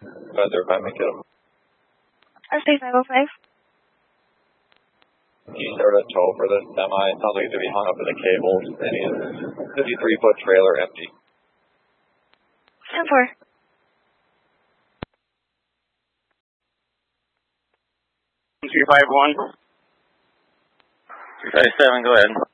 Feather, if I make it. SA 505. Can you start a tow for this semi? It sounds like it's going to be hung up in the cables. And he's 53-foot trailer empty. 10-4. 351. 357, go ahead.